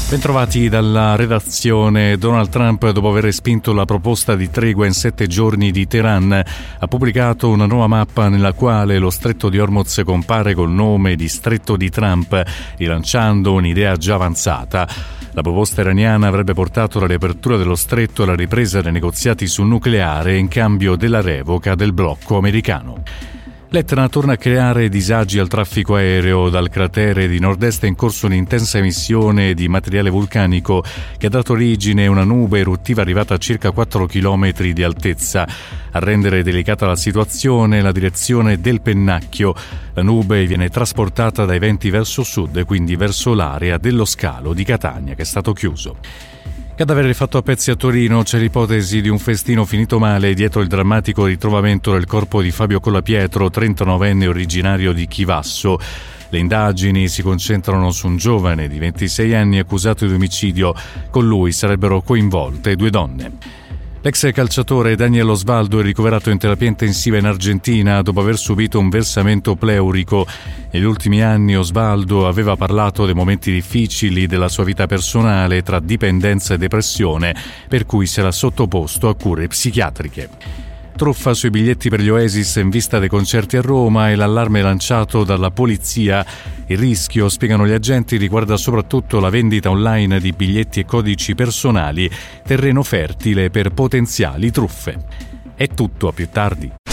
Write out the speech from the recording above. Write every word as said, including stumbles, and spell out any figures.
Bentrovati dalla redazione. Donald Trump, dopo aver respinto la proposta di tregua in sette giorni di Teheran, ha pubblicato una nuova mappa nella quale lo stretto di Hormuz compare col nome di Stretto di Trump, rilanciando un'idea già avanzata. La proposta iraniana avrebbe portato alla riapertura dello stretto e alla ripresa dei negoziati sul nucleare in cambio della revoca del blocco americano. L'Etna torna a creare disagi al traffico aereo. Dal cratere di nord-est è in corso un'intensa emissione di materiale vulcanico che ha dato origine a una nube eruttiva arrivata a circa quattro chilometri di altezza. A rendere delicata la situazione la direzione del pennacchio. La nube viene trasportata dai venti verso sud, quindi verso l'area dello scalo di Catania che è stato chiuso. Cadavere fatto a pezzi a Torino. C'è l'ipotesi di un festino finito male dietro il drammatico ritrovamento del corpo di Fabio Collapietro, trentanovenne originario di Chivasso. Le indagini si concentrano su un giovane di ventisei anni accusato di omicidio. Con lui sarebbero coinvolte due donne. L'ex calciatore Daniel Osvaldo è ricoverato in terapia intensiva in Argentina dopo aver subito un versamento pleurico. Negli ultimi anni Osvaldo aveva parlato dei momenti difficili della sua vita personale tra dipendenza e depressione, per cui si era sottoposto a cure psichiatriche. Truffa sui biglietti per gli Oasis in vista dei concerti a Roma e l'allarme lanciato dalla polizia. Il rischio, spiegano gli agenti, riguarda soprattutto la vendita online di biglietti e codici personali, terreno fertile per potenziali truffe. È tutto, a più tardi.